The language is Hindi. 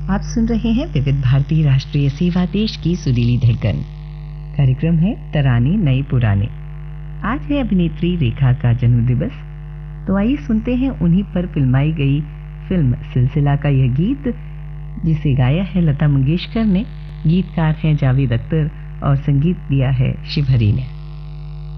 आप सुन रहे हैं विविध भारती राष्ट्रीय सेवा देश की सुरीली धड़कन। कार्यक्रम है तराने नए पुराने। आज है अभिनेत्री रेखा का जन्मदिवस, तो आइए सुनते हैं उन्हीं पर फिल्माई गई फिल्म सिलसिला का यह गीत, जिसे गाया है लता मंगेशकर ने। गीतकार हैं जावेद अख्तर और संगीत दिया है शिव हरी ने।